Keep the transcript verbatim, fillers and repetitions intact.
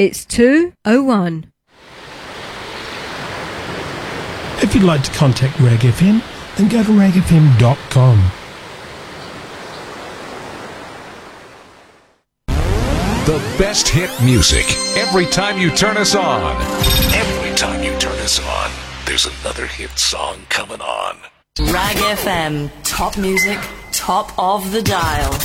It's two oh one. If you'd like to contact Rag F M, then go to rag f m dot com. The best hit music every time you turn us on. Every time you turn us on, there's another hit song coming on. Rag F M, top music, top of the dial.